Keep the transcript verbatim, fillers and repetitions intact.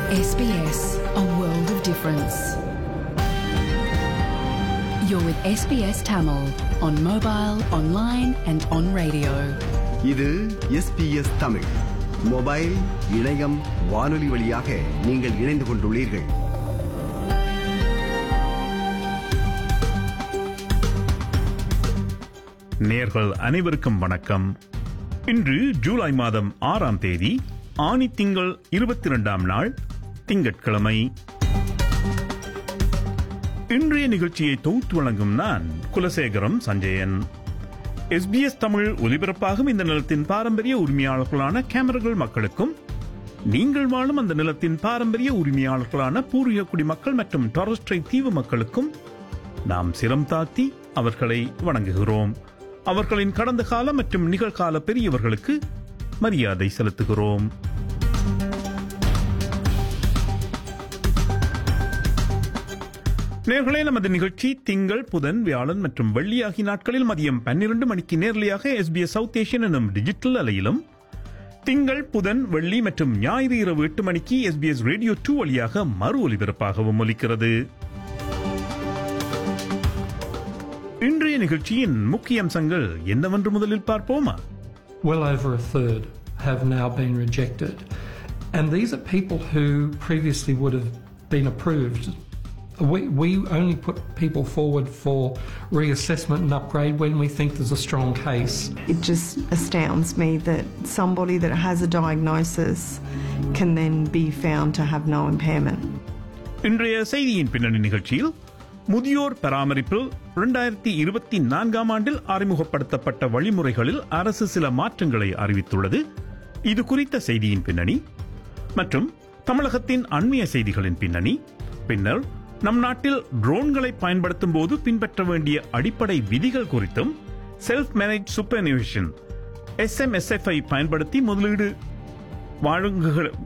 S B S, a world of difference. You're with S B S Tamil on mobile, online and on radio. இது S B S Tamil mobile, இணையம், வானொலி வழியாக நீங்கள் இணைந்து கொண்டுள்ளீர்கள். நேயர்கள் அனைவருக்கும் வணக்கம். இன்று ஜூலை மாதம் ஆறாம் தேதி, ஆனி திங்கள் இருபத்தி இரண்டாம் நாள், திங்கட்கிழமை. இன்றைய நிகழ்ச்சியை தொகுத்து வழங்கும் நான் Kulasekaram Sanjayan. S B S Tamil ஒலிபரப்பாகும் இந்த நிலத்தின் பாரம்பரிய உரிமையாளர்களான கேமரர்கள் மக்களுக்கும், நீங்கள் வாழும் அந்த நிலத்தின் பாரம்பரிய உரிமையாளர்களான பூர்வீக குடிமக்கள் மற்றும் டாரஸ் ஸ்ட்ரைட் தீவு மக்களுக்கும் நாம் சிரம் தாழ்த்தி அவர்களை வணங்குகிறோம். அவர்களின் கடந்த கால மற்றும் நிகழ்கால பெரியவர்களுக்கு மரியாதை செலுத்துகிறோம். நேர்களே, நமது நிகழ்ச்சி திங்கள், புதன், வியாழன் மற்றும் வெள்ளி ஆகிய நாட்களில் மதியம் பன்னிரண்டு மணிக்கு நேரலையாக S B S south Asian எனும் டிஜிட்டல் அலையிலும், திங்கள், புதன், வெள்ளி மற்றும் ஞாயிறு இரவு எட்டு மணிக்கு S B S radio two வழியாக மறு ஒலிபரப்பாகவும் ஒலிக்கிறது. இன்றைய நிகழ்ச்சியின் முக்கிய அம்சங்கள் என்னவென்று முதலில் பார்ப்போமா? Well over a third have now been rejected, and these are people who previously would have been approved. We, we only put people forward for reassessment and upgrade when we think there's a strong case. It just astounds me that somebody that has a diagnosis can then be found to have no impairment. இன்றைய செய்தியின் பின்னணி நிகழ்ச்சியில் முதியோர் பராமரிப்பில் இரண்டாயிரத்தி இருபத்தி நான்காம் ஆண்டில் அறிமுகப்படுத்தப்பட்ட வழிமுறைகளில் அரசு சில மாற்றங்களை அறிவித்துள்ளது. இது குறித்த செய்தியின் பின்னணி மற்றும் தமிழகத்தின் அண்மைய செய்திகளின் பின்னணி. பின்னர் நம் நாட்டில் ட்ரோன்களை பயன்படுத்தும் போது பின்பற்ற வேண்டிய அடிப்படை விதிகள் குறித்தும், self manage சூப்பர்னியூஷன் S M S F I பயன்படுத்தி முதலீடு